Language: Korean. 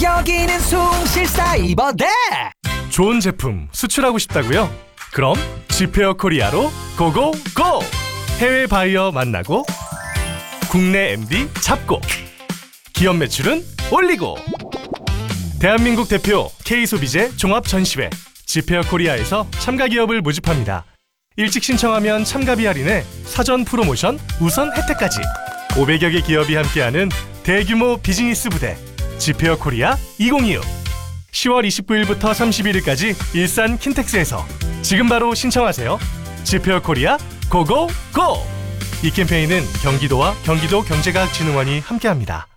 여기는 숭실사이버대. 좋은 제품 수출하고 싶다고요? 그럼 지페어 코리아로 고고고! 해외 바이어 만나고 국내 MD 잡고 기업 매출은 올리고 대한민국 대표 K소비재 종합전시회 지페어 코리아에서 참가 기업을 모집합니다. 일찍 신청하면 참가비 할인에 사전 프로모션 우선 혜택까지 500여 개 기업이 함께하는 대규모 비즈니스 부대 지페어 코리아 2026 10월 29일부터 31일까지 일산 킨텍스에서 지금 바로 신청하세요. 지페어 코리아 고고고! 이 캠페인은 경기도와 경기도 경제과학진흥원이 함께합니다.